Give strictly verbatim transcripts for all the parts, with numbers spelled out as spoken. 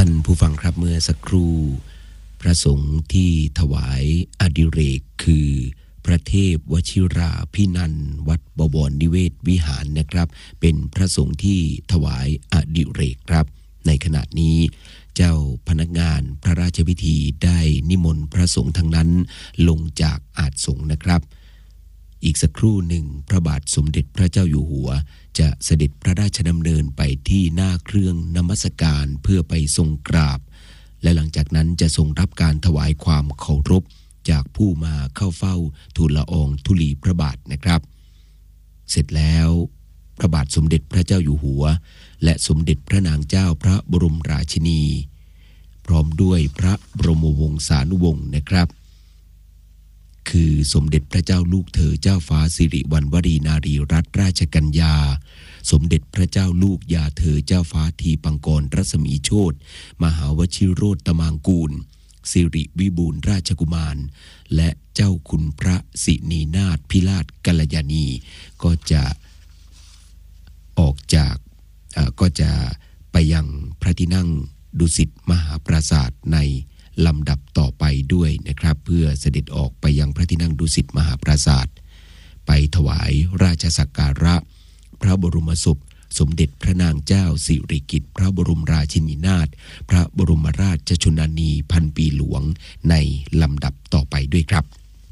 านผู้ฟังครับเมื่อสักครู่พระสงฆ์ที่ถวายอดิเรกคือพระเทพวชิราภินันท์วัดบวรนิเวศวิหารนะครับเป็นพระสงฆ์ที่ถวายอดิเรกครับในขณะนี้เจ้าพนักงานพระราชพิธีได้นิมนต์พระสงฆ์ทั้งนั้นลงจากอาสงฆ์นะครับอีกสักครู่หนึ่งพระบาทสมเด็จพระเจ้าอยู่หัวจะเสด็จพระราชดำเนินไปที่หน้าเครื่องนมัสการเพื่อไปทรงกราบและหลังจากนั้นจะทรงรับการถวายความเคารพจากผู้มาเข้าเฝ้าทูลละอองธุลีพระบาทนะครับเสร็จแล้วพระบาทสมเด็จพระเจ้าอยู่หัวและสมเด็จพระนางเจ้าพระบรมราชินีพร้อมด้วยพระบรมวงศานุวงศ์นะครับคือสมเด็จพระเจ้าลูกเธอเจ้าฟ้าสิริวัณวรีนารีรัตนราชกัญญาสมเด็จพระเจ้าลูกยาเธอเจ้าฟ้าทีปังกรรัศมีโชติมหาวชิโรตตมางกูลสิริวิบูลย์ราชกุมารและเจ้าคุณพระสินีนาถพิราชกัลยาณีก็จะออกจากก็จะไปยังพระที่นั่งดุสิตมหาปราสาทในลำดับต่อไปด้วยนะครับเพื่อเสด็จออกไปยังพระที่นั่งดุสิตมหาปราสาทไปถวายราชสักการะพระบรมศพสมเด็จพระนางเจ้าสิริกิติ์พระบรมราชินีนาถพระบรมราชชนนีพันปีหลวงในลำดับต่อไปด้วยครับ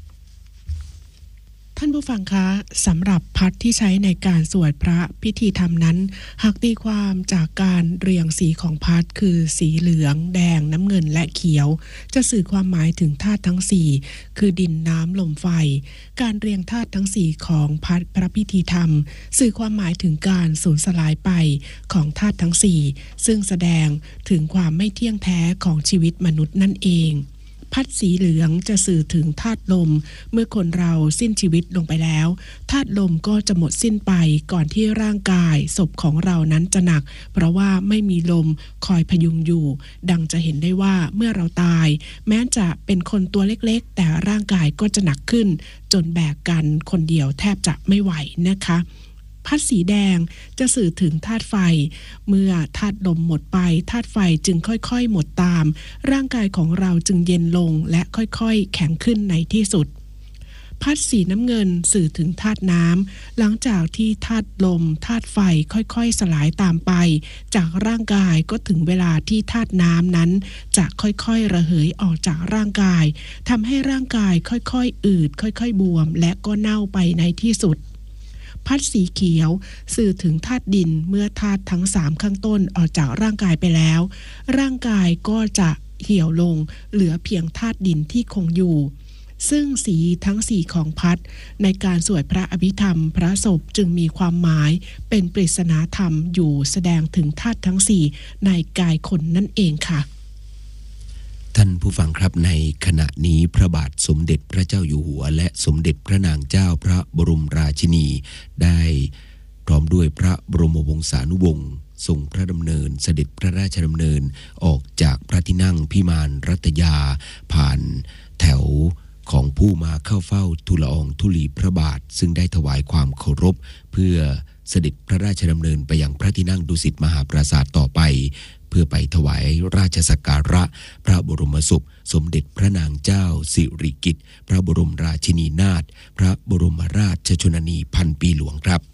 ท่านผู้ฟังคะสำหรับพัดที่ใช้ในการสวดพระพิธีธรรมนั้นหากตีความจากการเรียงสีของพัดคือสีเหลืองแดงน้ำเงินและเขียวจะสื่อความหมายถึงธาตุทั้งสี่คือดินน้ำลมไฟการเรียงธาตุทั้งสี่ของพัดพระพิธีธรรมสื่อความหมายถึงการสูญสลายไปของธาตุทั้งสี่ซึ่งแสดงถึงความไม่เที่ยงแท้ของชีวิตมนุษย์นั่นเองพัดสีเหลืองจะสื่อถึงธาตุลมเมื่อคนเราสิ้นชีวิตลงไปแล้วธาตุลมก็จะหมดสิ้นไปก่อนที่ร่างกายศพของเรานั้นจะหนักเพราะว่าไม่มีลมคอยพยุงอยู่ดังจะเห็นได้ว่าเมื่อเราตายแม้จะเป็นคนตัวเล็กๆแต่ร่างกายก็จะหนักขึ้นจนแบกกันคนเดียวแทบจะไม่ไหวนะคะพัดสีแดงจะสื่อถึงธาตุไฟเมื่อธาตุลมหมดไปธาตุไฟจึงค่อยๆหมดตามร่างกายของเราจึงเย็นลงและค่อยๆแข็งขึ้นในที่สุดพัดสีน้ำเงินสื่อถึงธาตุน้ำหลังจากที่ธาตุลมธาตุไฟค่อยๆสลายตามไปจากร่างกายก็ถึงเวลาที่ธาตุน้ำนั้นจะค่อยๆระเหยออกจากร่างกายทำให้ร่างกายค่อยๆอืดค่อยๆบวมและก็เน่าไปในที่สุดพัดสีเขียวสื่อถึงธาตุดินเมื่อธาตุทั้งสามข้างต้นออกจากร่างกายไปแล้วร่างกายก็จะเหี่ยวลงเหลือเพียงธาตุดินที่คงอยู่ซึ่งสีทั้งสี่ของพัดในการสวดพระอภิธรรมพระศพจึงมีความหมายเป็นปริศนาธรรมอยู่แสดงถึงธาตุทั้งสี่ในกายคนนั่นเองค่ะท่านผู้ฟังครับในขณะนี้พระบาทสมเด็จพระเจ้าอยู่หัวและสมเด็จพระนางเจ้าพระบรมราชินีได้พร้อมด้วยพระบรมวงศานุวงศ์ทรงพระดำเนินเสด็จพระราชดำเนินออกจากพระที่นั่งพิมานรัตยาผ่านแถวของผู้มาเข้าเฝ้าทูลละอองธุลีพระบาทซึ่งได้ถวายความเคารพเพื่อเสด็จพระราชดำเนินไปยังพระที่นั่งดุสิตมหาปราสาทต่อไปเพื่อไปถวายราชสักการะพระบรมศพสมเด็จพระนางเจ้าสิริกิติ์พระบรมราชินีนาถพระบรมราชชนนีพันปีหลวงครับ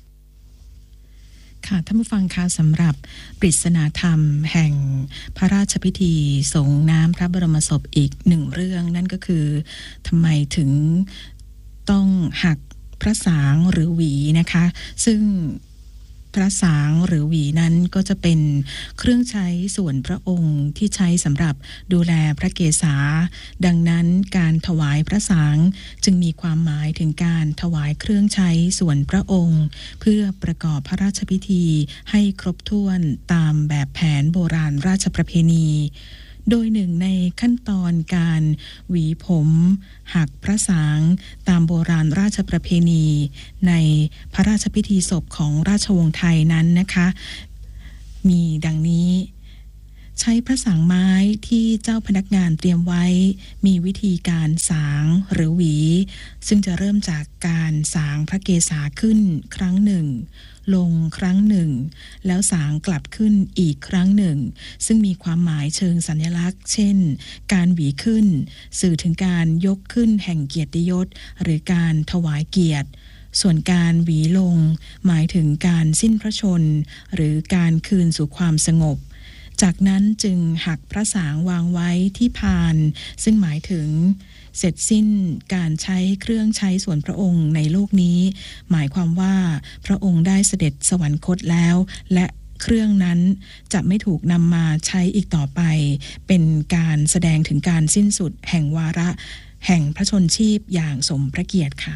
ค่ะท่านผู้ฟังคะสำหรับปริศนาธรรมแห่งพระราชพิธีส่งน้ำพระบรมศพอีกหนึ่งเรื่องนั่นก็คือทำไมถึงต้องหักพระสางหรือหวีนะคะซึ่งพระสางหรือหวีนั้นก็จะเป็นเครื่องใช้ส่วนพระองค์ที่ใช้สำหรับดูแลพระเกศาดังนั้นการถวายพระสางจึงมีความหมายถึงการถวายเครื่องใช้ส่วนพระองค์เพื่อประกอบพระราชพิธีให้ครบถ้วนตามแบบแผนโบราณราชประเพณีโดยหนึ่งในขั้นตอนการหวีผมหักพระสางตามโบราณราชประเพณีในพระราชพิธีศพของราชวงศ์ไทยนั้นนะคะมีดังนี้ชช้พระสางไม้ที่เจ้าพนักงานเตรียมไว้มีวิธีการสางหรือหวีซึ่งจะเริ่มจากการสางพระเกศาขึ้นครั้งหนึ่งลงครั้งหนึ่งแล้วสางกลับขึ้นอีกครั้งหนึ่งซึ่งมีความหมายเชิงสัญลักษณ์เช่นการหวีขึ้นสื่อถึงการยกขึ้นแห่งเกียรติยศหรือการถวายเกียรติส่วนการหวีลงหมายถึงการสิ้นพระชนม์หรือการคืนสู่ความสงบจากนั้นจึงหักพระสางวางไว้ที่พานซึ่งหมายถึงเสร็จสิ้นการใช้เครื่องใช้ส่วนพระองค์ในโลกนี้หมายความว่าพระองค์ได้เสด็จสวรรคตแล้วและเครื่องนั้นจะไม่ถูกนำมาใช้อีกต่อไปเป็นการแสดงถึงการสิ้นสุดแห่งวาระแห่งพระชนชีพอย่างสมพระเกียรติค่ะ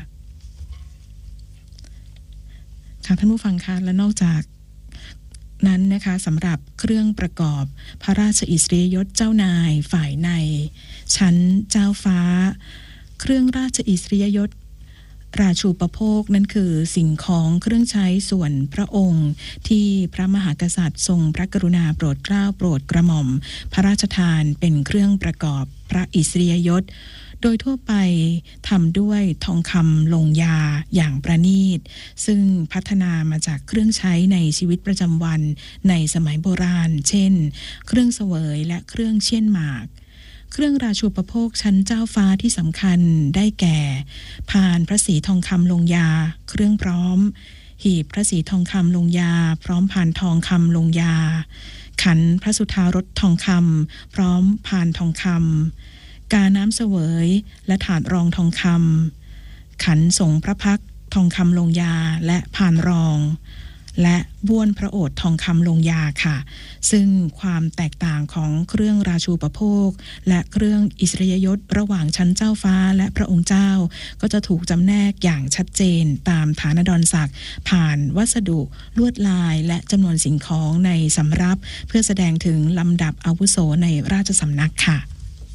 ค่ะท่านผู้ฟังคะและนอกจากนั้นนะคะสำหรับเครื่องประกอบพระราชอิสริยยศเจ้านายฝ่ายในชั้นเจ้าฟ้าเครื่องราชอิสริยยศราชูปโภคนั้นคือสิ่งของเครื่องใช้ส่วนพระองค์ที่พระมหากษัตริย์ทรงพระกรุณาโปรดเกล้าโปรดกระหม่อมพระราชทานเป็นเครื่องประกอบพระอิสริยยศโดยทั่วไปทำด้วยทองคำลงยาอย่างประณีตซึ่งพัฒนามาจากเครื่องใช้ในชีวิตประจำวันในสมัยโบราณเช่นเครื่องเสวยและเครื่องเชี่ยนหมากเครื่องราชูปโภคชั้นเจ้าฟ้าที่สำคัญได้แก่พานพระศรีทองคำลงยาเครื่องพร้อมหีบพระศรีทองคำลงยาพร้อมพานทองคำลงยาขันพระสุธารสทองคำพร้อมพานทองคำกาน้ำเสวยและถาดรองทองคำขันสงพระพักทองคำลงยาและพานรองและบ้วนพระโอษฐ์ทองคำลงยาค่ะซึ่งความแตกต่างของเครื่องราชูปโภคและเครื่องอิสริยยศระหว่างชั้นเจ้าฟ้าและพระองค์เจ้าก็จะถูกจำแนกอย่างชัดเจนตามฐานดรศักดิ์ผ่านวัสดุลวดลายและจำนวนสิ่งของในสำรับเพื่อแสดงถึงลำดับอาวุโสในราชสำนักค่ะ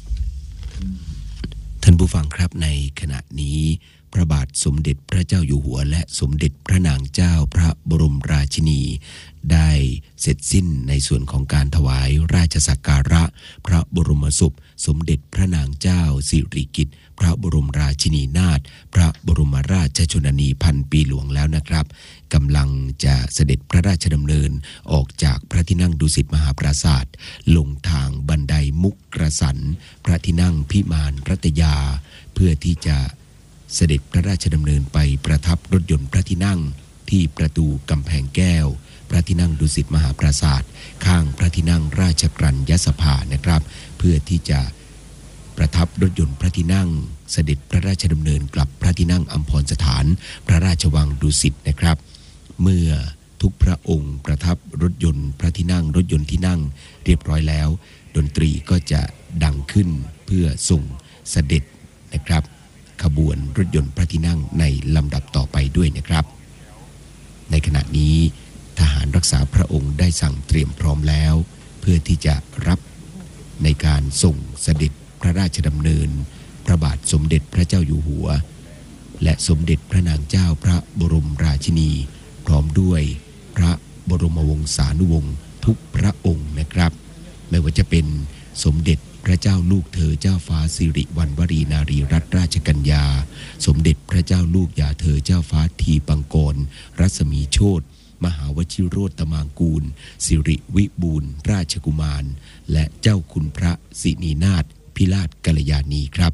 ท่านผู้ฟังครับในขณะนี้พระบาทสมเด็จพระเจ้าอยู่หัวและสมเด็จพระนางเจ้าพระบรมราชินีได้เสร็จสิ้นในส่วนของการถวายราชสักการะพระบรมศพสมเด็จพระนางเจ้าสิริกิติ์พระบรมราชินีนาถพระบรมราชชนนีพันปีหลวงแล้วนะครับกำลังจะเสด็จพระราชดำเนินออกจากพระที่นั่งดุสิตมหาปราสาทลงทางบันไดมุกกระสันพระที่นั่งพิมานรัตยาเพื่อที่จะเสด็จพระราชดำเนินไปประทับรถยนต์พระที่นั่งที่ประตูกำแพงแก้วพระที่นั่งดุสิตมหาปราสาทข้างพระที่นั่งราชกรัญยสภานะครับเพื่อที่จะประทับรถยนต์พระที่นั่งเสด็จพระราชดำเนินกลับพระที่นั่งอัมพรสถานพระราชวังดุสิตนะครับเมื่อทุกพระองค์ประทับรถยนต์พระที่นั่งรถยนต์ที่นั่งเรียบร้อยแล้วดนตรีก็จะดังขึ้นเพื่อส่งเสด็จนะครับขบวนรถยนต์พระที่นั่งในลำดับต่อไปด้วยนะครับในขณะนี้ทหารรักษาพระองค์ได้สั่งเตรียมพร้อมแล้วเพื่อที่จะรับในการส่งเสด็จพระราชดำเนินพระบาทสมเด็จพระเจ้าอยู่หัวและสมเด็จพระนางเจ้าพระบรมราชินีพร้อมด้วยพระบรมวงศานุวงศ์ทุกพระองค์นะครับไม่ว่าจะเป็นสมเด็จพระเจ้าลูกเธอเจ้าฟ้าสิริวัณวรีนารีรัตนราชกัญญาสมเด็จพระเจ้าลูกยาเธอเจ้าฟ้าทีปังกรรัศมีโชติมหาวชิโรตมางกูลสิริวิบูลย์ราชกุมารและเจ้าคุณพระสินีนาถพิราชกัลยาณีครับ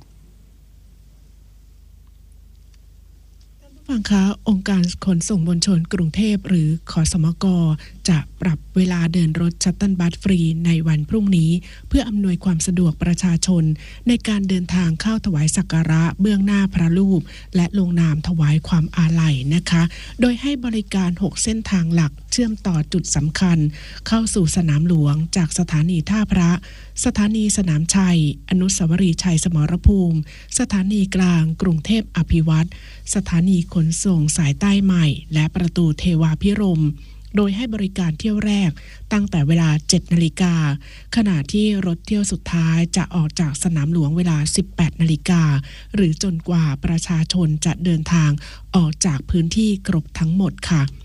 ฟังคะองค์การขนส่งมวลชนกรุงเทพหรือขสมกจะปรับเวลาเดินรถชัตเติลบัสฟรีในวันพรุ่งนี้เพื่ออำนวยความสะดวกประชาชนในการเดินทางเข้าถวายสักการะเบื้องหน้าพระรูปและลงนามถวายความอาลัยนะคะโดยให้บริการหกเส้นทางหลักเชื่อมต่อจุดสำคัญเข้าสู่สนามหลวงจากสถานีท่าพระสถานีสนามชัยอนุสาวรีย์ชัยสมรภูมิสถานีกลางกรุงเทพอภิวัตรสถานีขนส่งสายใต้ใหม่และประตูเทวาพิรมย์โดยให้บริการเที่ยวแรกตั้งแต่เวลา เจ็ดนาฬิกาขณะที่รถเที่ยวสุดท้ายจะออกจากสนามหลวงเวลา สิบแปดนาฬิกาหรือจนกว่าประชาชนจะเดินทางออกจากพื้นที่ครบทั้งหมดค่ะ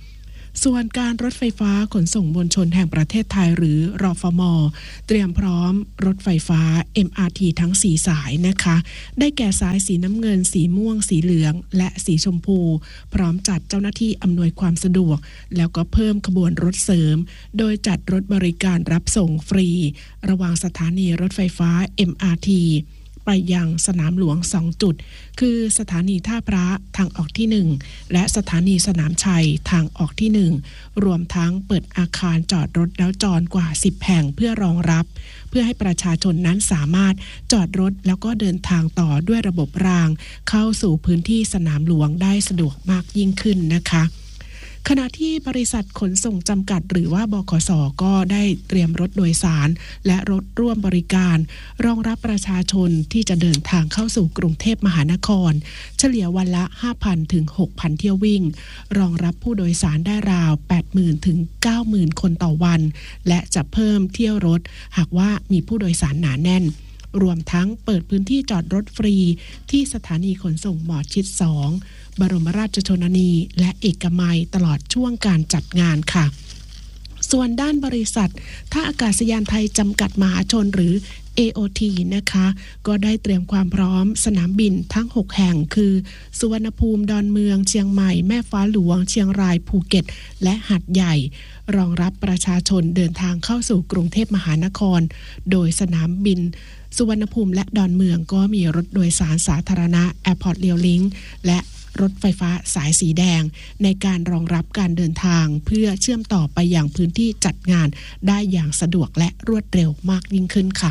ส่วนการรถไฟฟ้าขนส่งมวลชนแห่งประเทศไทยหรือรฟม.เตรียมพร้อมรถไฟฟ้า เอ็ม อาร์ ที ทั้งสี่สายนะคะได้แก่สายสีน้ำเงินสีม่วงสีเหลืองและสีชมพูพร้อมจัดเจ้าหน้าที่อำนวยความสะดวกแล้วก็เพิ่มขบวนรถเสริมโดยจัดรถบริการรับส่งฟรีระหว่างสถานีรถไฟฟ้า เอ็ม อาร์ ทีไปยังสนามหลวงสองจุดคือสถานีท่าพระทางออกที่หนึ่งและสถานีสนามชัยทางออกที่หนึ่งรวมทั้งเปิดอาคารจอดรถแล้วจอดกว่าสิบแห่งเพื่อรองรับเพื่อให้ประชาชนนั้นสามารถจอดรถแล้วก็เดินทางต่อด้วยระบบรางเข้าสู่พื้นที่สนามหลวงได้สะดวกมากยิ่งขึ้นนะคะขณะที่บริษัทขนส่งจำกัดหรือว่าบขส.ก็ได้เตรียมรถโดยสารและรถร่วมบริการรองรับประชาชนที่จะเดินทางเข้าสู่กรุงเทพมหานครเฉลี่ยวันละ ห้าพัน ถึง หกพัน เที่ยววิ่งรองรับผู้โดยสารได้ราว แปดหมื่น ถึง เก้าหมื่น คนต่อวันและจะเพิ่มเที่ยวรถหากว่ามีผู้โดยสารหนาแน่นรวมทั้งเปิดพื้นที่จอดรถฟรีที่สถานีขนส่งหมอชิดสองบรมราชชนนีและเอกมัยตลอดช่วงการจัดงานค่ะส่วนด้านบริษัทท่าอากาศยานไทยจำกัดมหาชนหรือ เอ โอ ที นะคะก็ได้เตรียมความพร้อมสนามบินทั้งหกแห่งคือสุวรรณภูมิดอนเมืองเชียงใหม่แม่ฟ้าหลวงเชียงรายภูเก็ตและหาดใหญ่รองรับประชาชนเดินทางเข้าสู่กรุงเทพมหานครโดยสนามบินสุวรรณภูมิและดอนเมืองก็มีรถโดยสารสาธารณะ Airport Rail Link และรถไฟฟ้าสายสีแดงในการรองรับการเดินทางเพื่อเชื่อมต่อไปยังพื้นที่จัดงานได้อย่างสะดวกและรวดเร็วมากยิ่งขึ้นค่ะ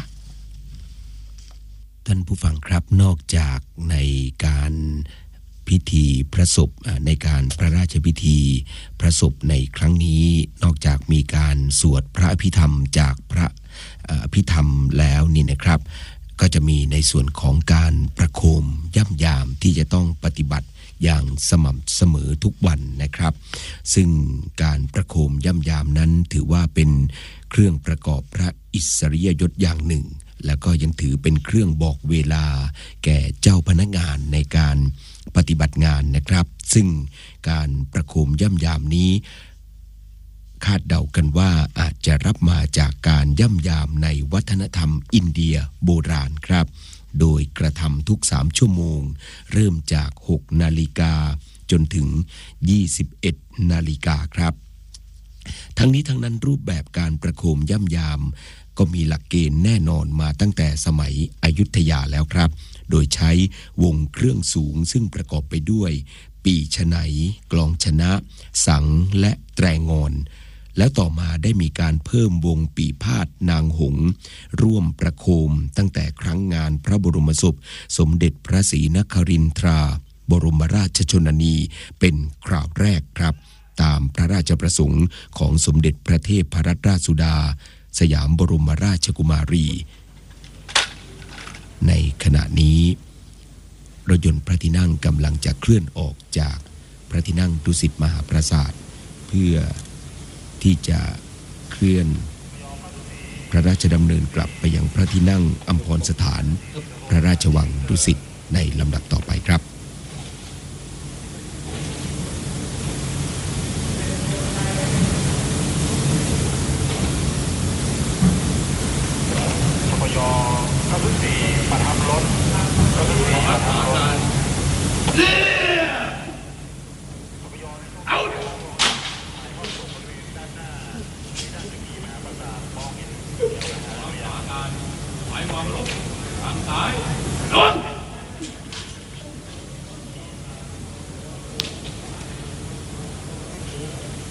ท่านผู้ฟังครับนอกจากในการพิธีพระศพในการพระราชพิธีพระศพในครั้งนี้นอกจากมีการสวดพระอภิธรรมจากพระอภิธรรมแล้วนี่นะครับก็จะมีในส่วนของการประโคมย่ำยามที่จะต้องปฏิบัติอย่างสม่ำเสมอทุกวันนะครับซึ่งการประโคมย่ำยามนั้นถือว่าเป็นเครื่องประกอบพระอิสริยยศอย่างหนึ่งแล้วก็ยังถือเป็นเครื่องบอกเวลาแก่เจ้าพนักงานในการปฏิบัติงานนะครับซึ่งการประโคมย่ำยามนี้คาดเดากันว่าอาจจะรับมาจากการย่ำยามในวัฒนธรรมอินเดียโบราณครับโดยกระทำทุกสามชั่วโมงเริ่มจากหกนาฬิกาจนถึงยี่สิบเอ็ดนาฬิกาครับทั้งนี้ทั้งนั้นรูปแบบการประโคมย่ำยามก็มีหลักเกณฑ์แน่นอนมาตั้งแต่สมัยอยุธยาแล้วครับโดยใช้วงเครื่องสูงซึ่งประกอบไปด้วยปีฉไนกลองชนะสังและแตรงอนแล้วต่อมาได้มีการเพิ่มวงปีพาทย์นางหงส์ร่วมประโคมตั้งแต่ครั้งงานพระบรมศพสมเด็จพระศรีนครินทราบรมราชชนนีเป็นคราวแรกครับตามพระราชประสงค์ของสมเด็จพระเทพรัตนราชสุดาสยามบรมราชกุมารีในขณะนี้รถยนต์พระที่นั่งกำลังจะเคลื่อนออกจากพระที่นั่งดุสิตมหาปราสาทเพื่อที่จะเคลื่อนพระราชดำเนินกลับไปยังพระที่นั่งอัมพรสถานพระราชวังดุสิตในลำดับต่อไปครับยอ ก็ทุกสีประทับรถก็ทุกสีประทับรถ